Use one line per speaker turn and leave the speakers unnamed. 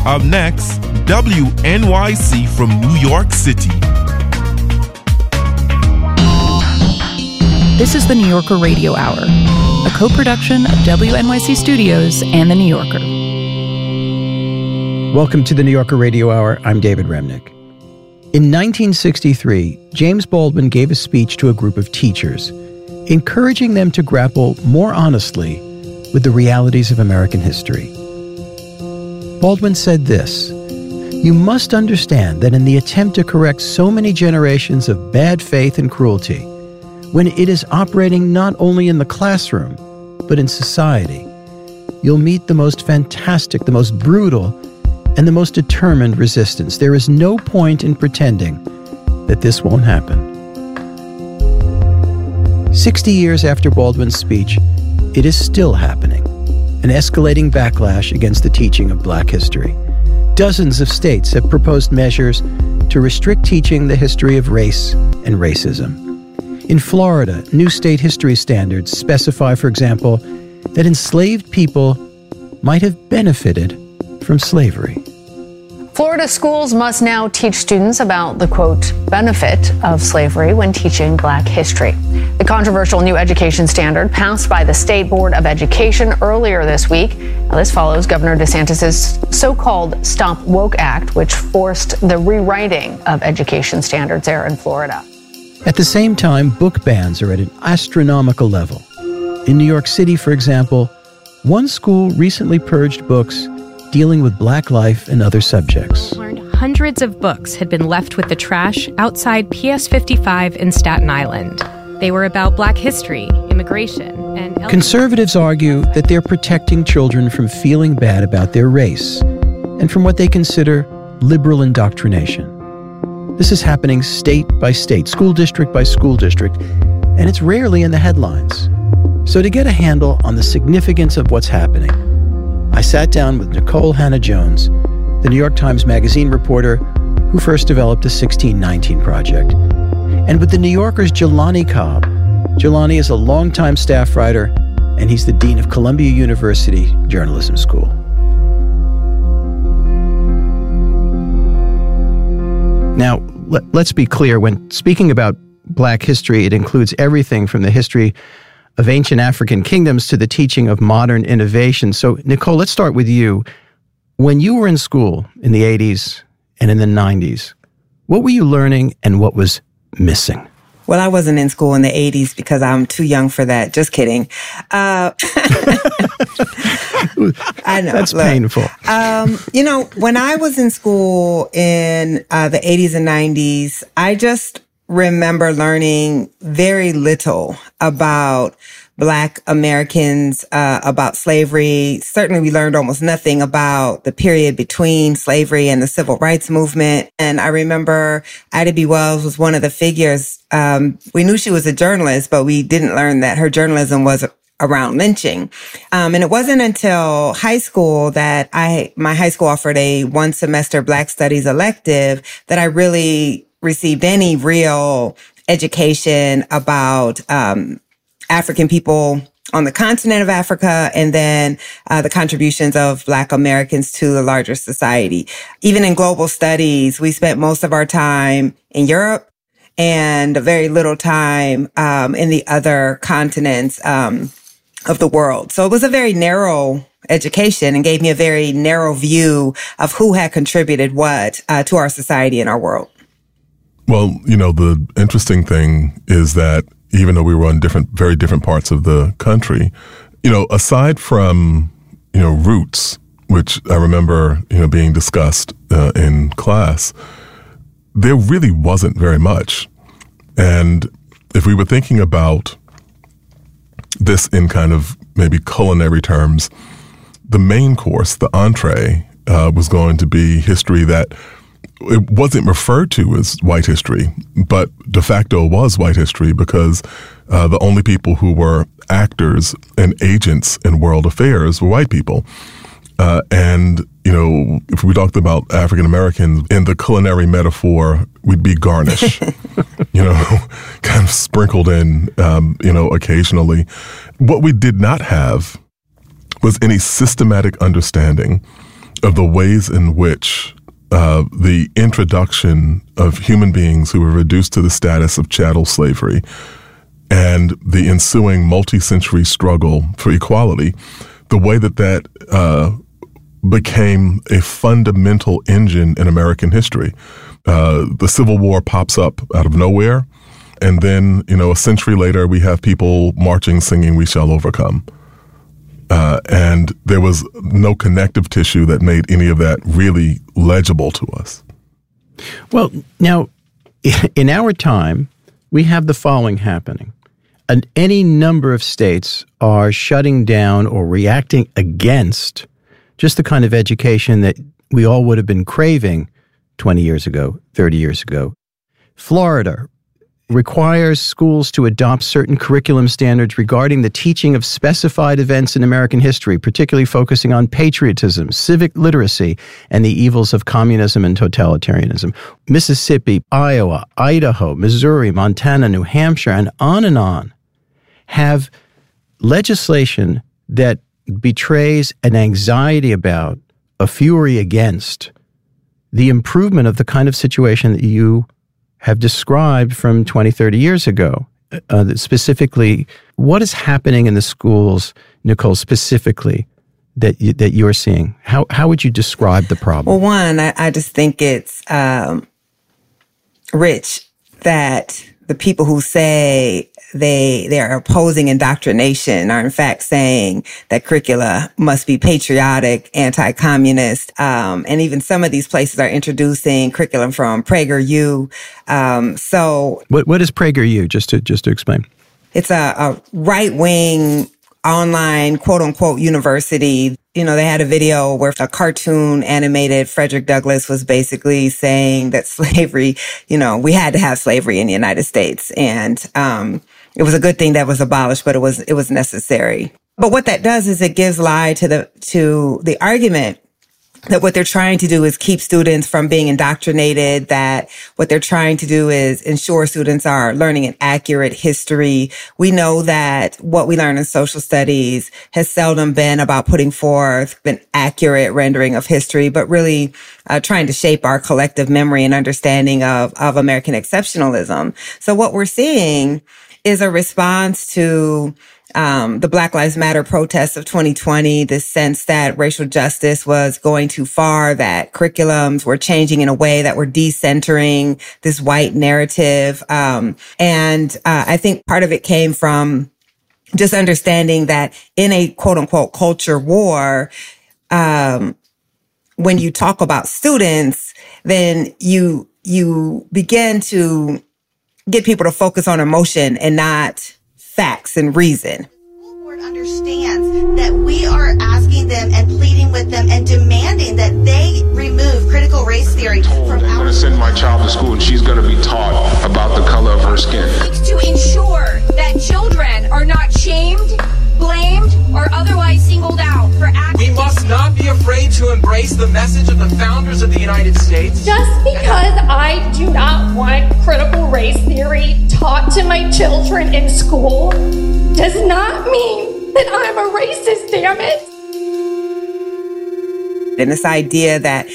Up next, WNYC from New York City.
This is the New Yorker Radio Hour, a co-production of WNYC Studios and The New Yorker.
Welcome to the New Yorker Radio Hour. I'm David Remnick. In 1963, James Baldwin gave a speech to a group of teachers, encouraging them to grapple more honestly with the realities of American history. Baldwin said this: "You must understand that in the attempt to correct so many generations of bad faith and cruelty, when it is operating not only in the classroom, but in society, you'll meet the most fantastic, the most brutal, and the most determined resistance. There is no point in pretending that this won't happen." 60 years after Baldwin's speech, it is still happening, an escalating backlash against the teaching of Black history. Dozens of states have proposed measures to restrict teaching the history of race and racism. In Florida, new state history standards specify, for example, that enslaved people might have benefited from slavery.
Florida schools must now teach students about the, quote, benefit of slavery when teaching Black history. The controversial new education standard passed by the State Board of Education earlier this week. Now, this follows Governor DeSantis' so-called Stop Woke Act, which forced the rewriting of education standards there in Florida.
At the same time, book bans are at an astronomical level. In New York City, for example, one school recently purged books dealing with Black life and other subjects.
Learned hundreds of books had been left with the trash outside PS 55 in Staten Island. They were about Black history, immigration, and...
Conservatives argue that they're protecting children from feeling bad about their race and from what they consider liberal indoctrination. This is happening state by state, school district by school district, and it's rarely in the headlines. So to get a handle on the significance of what's happening, I sat down with Nicole Hannah-Jones, the New York Times Magazine reporter who first developed the 1619 Project, and with the New Yorker's Jelani Cobb. Jelani is a longtime staff writer, and he's the dean of Columbia University Journalism School. Now, let's be clear. When speaking about Black history, it includes everything from the history of ancient African kingdoms to the teaching of modern innovation. So, Nicole, let's start with you. When you were in school in the 80s and in the 90s, what were you learning and what was missing?
Well, I wasn't in school in the 80s because I'm too young for that. Just kidding. I know.
That's painful.
When I was in school in the 80s and 90s, I just remember learning very little about Black Americans, about slavery. Certainly we learned almost nothing about the period between slavery and the civil rights movement. And I remember Ida B. Wells was one of the figures. We knew she was a journalist, but we didn't learn that her journalism was around lynching. And it wasn't until high school that my high school offered a one semester Black Studies elective that I really received any real education about, African people on the continent of Africa, and then the contributions of Black Americans to the larger society. Even in global studies, we spent most of our time in Europe and very little time in the other continents of the world. So it was a very narrow education and gave me a very narrow view of who had contributed what to our society and our world.
Well, the interesting thing is that even though we were in very different parts of the country, aside from, roots, which I remember, being discussed in class, there really wasn't very much. And if we were thinking about this in kind of maybe culinary terms, the main course, the entree, was going to be history that it wasn't referred to as white history, but de facto was white history because the only people who were actors and agents in world affairs were white people. And, if we talked about African Americans in the culinary metaphor, we'd be garnish, kind of sprinkled in, occasionally. What we did not have was any systematic understanding of the ways in which the introduction of human beings who were reduced to the status of chattel slavery and the ensuing multi-century struggle for equality, the way that became a fundamental engine in American history. The Civil War pops up out of nowhere, and then, a century later, we have people marching, singing, "We shall overcome." And there was no connective tissue that made any of that really legible to us.
Well, now, in our time, we have the following happening. Any number of states are shutting down or reacting against just the kind of education that we all would have been craving 20 years ago, 30 years ago. Florida requires schools to adopt certain curriculum standards regarding the teaching of specified events in American history, particularly focusing on patriotism, civic literacy, and the evils of communism and totalitarianism. Mississippi, Iowa, Idaho, Missouri, Montana, New Hampshire, and on, have legislation that betrays an anxiety about, a fury against, the improvement of the kind of situation that you have described from 20, 30 years ago. Specifically, what is happening in the schools, Nicole, specifically, that you're seeing? How would you describe the problem?
Well, one, I just think it's rich that the people who say they are opposing indoctrination are in fact saying that curricula must be patriotic, anti-communist, and even some of these places are introducing curriculum from PragerU. So,
what is PragerU? Just to explain,
it's a right-wing online quote-unquote university. They had a video where a cartoon animated Frederick Douglass was basically saying that slavery, we had to have slavery in the United States. And it was a good thing that was abolished, but it was necessary. But what that does is it gives lie to the argument that what they're trying to do is keep students from being indoctrinated, that what they're trying to do is ensure students are learning an accurate history. We know that what we learn in social studies has seldom been about putting forth an accurate rendering of history, but really trying to shape our collective memory and understanding of American exceptionalism. So what we're seeing is a response to the Black Lives Matter protests of 2020, this sense that racial justice was going too far, that curriculums were changing in a way that were decentering this white narrative. And I think part of it came from just understanding that in a quote unquote culture war, when you talk about students, then you begin to get people to focus on emotion and not facts and reason.
The school board understands that we are asking them and pleading with them and demanding that they remove critical race theory from
I'm going to send my child to school and she's going to be taught about the color of her skin.
To ensure that children are not shamed, blamed, or otherwise singled out for acts.
We must not be afraid to embrace the message of the founders of the United States.
Just because I do not want critical race theory taught to my children in school does not mean that I'm a racist, damn it.
And this idea that